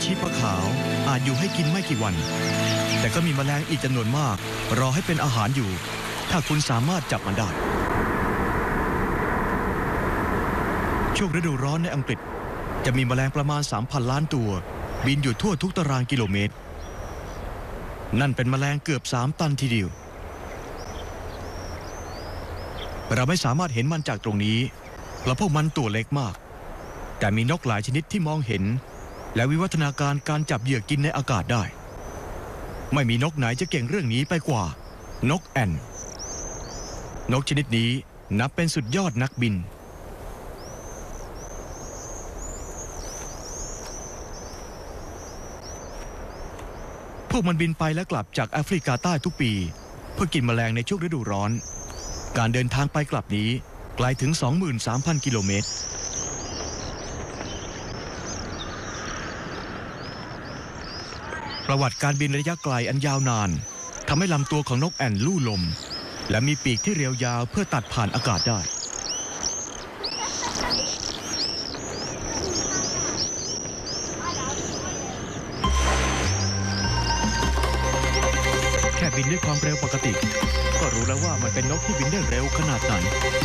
ชีปลาขาวอาจอยู่ให้กินไม่กี่วันแต่ก็มีแมลงอีกจำนวนมากรอให้เป็นอาหารอยู่ถ้าคุณสามารถจับมันได้ช่วงฤดูร้อนในอังกฤษจะมีแมลงประมาณ 3,000 ล้านตัวบินอยู่ทั่วทุกตารางกิโลเมตรนั่นเป็นแมลงเกือบ3 ตันทีเดียวเราไม่สามารถเห็นมันจากตรงนี้เพราะพวกมันตัวเล็กมากแต่มีนกหลายชนิดที่มองเห็นและวิวัฒนาการจับเหยื่อกินในอากาศได้ไม่มีนกไหนจะเก่งเรื่องนี้ไปกว่านกแอ่นนกชนิดนี้นับเป็นสุดยอดนักบินพวกมันบินไปและกลับจากแอฟริกาใต้ทุกปีเพื่อกินแมลงในช่วงฤดูร้อนการเดินทางไปกลับนี้ไกลถึง 23,000 กิโลเมตรประวัติการบินระยะไกลอันยาวนานทำให้ลำตัวของนกแอ่นลู่ลมและมีปีกที่เรียวยาวเพื่อตัดผ่านอากาศได้แค่บินด้วยความเร็วปกติก็รู้แล้วว่ามันเป็นนกที่บินได้เร็วขนาดไหน